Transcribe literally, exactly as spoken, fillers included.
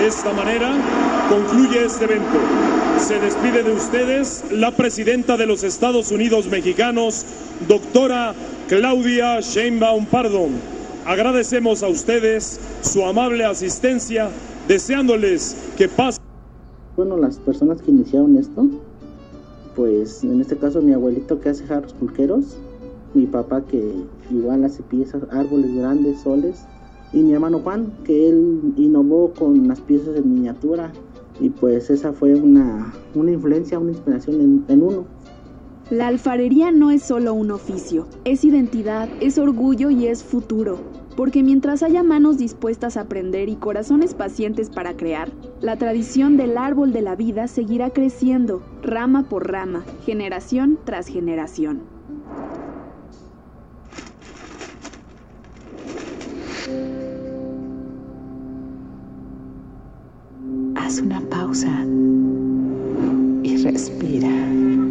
De esta manera concluye este evento. Se despide de ustedes la presidenta de los Estados Unidos mexicanos, doctora Claudia Sheinbaum Pardo. Agradecemos a ustedes su amable asistencia, deseándoles que pasen. Bueno, las personas que iniciaron esto, pues en este caso mi abuelito que hace jarros pulqueros, mi papá que igual hace piezas, árboles grandes, soles, y mi hermano Juan, que él innovó con las piezas en miniatura, y pues esa fue una, una influencia, una inspiración en, en uno. La alfarería no es solo un oficio, es identidad, es orgullo y es futuro. Porque mientras haya manos dispuestas a aprender y corazones pacientes para crear, la tradición del árbol de la vida seguirá creciendo, rama por rama, generación tras generación. Haz una pausa y respira.